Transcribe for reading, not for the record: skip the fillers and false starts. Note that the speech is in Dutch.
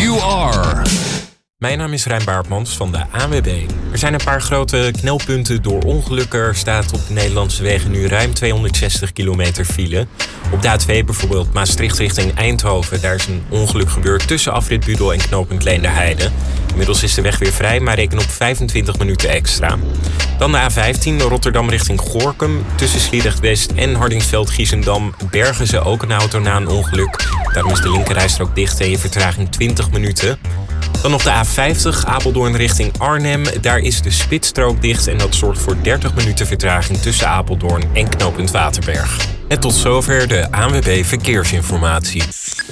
you are. Mijn naam is Rijn Baartmans van de ANWB. Er zijn een paar grote knelpunten door ongelukken. Er staat op de Nederlandse wegen nu ruim 260 kilometer file. Op de A2 bijvoorbeeld Maastricht richting Eindhoven. Daar is een ongeluk gebeurd tussen afrit Budel en knooppunt Leenderheide. Inmiddels is de weg weer vrij, maar reken op 25 minuten extra. Dan de A15 Rotterdam richting Gorinchem. Tussen Sliedrecht West en Hardingsveld-Giessendam bergen ze ook een auto na een ongeluk. Daarom is de linkerrijstrook dicht en je vertraging 20 minuten. Dan nog de A50 Apeldoorn richting Arnhem. Daar is de spitsstrook dicht en dat zorgt voor 30 minuten vertraging tussen Apeldoorn en knooppunt Waterberg. En tot zover de ANWB Verkeersinformatie.